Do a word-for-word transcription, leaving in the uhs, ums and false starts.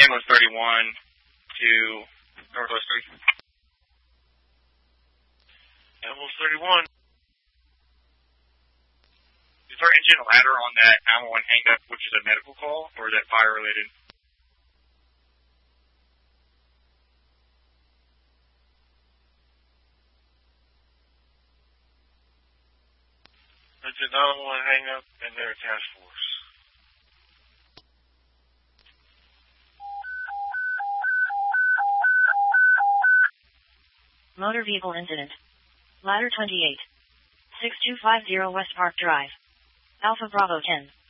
ambulance thirty-one to Northwest three. Ambulance thirty-one. Is there engine ladder on that nine one one hang-up, which is a medical call, or is that fire-related? It's a nine one one hang-up and they're a task force. Motor vehicle incident. Ladder twenty-eight. six two five zero West Park Drive. Alpha Bravo ten.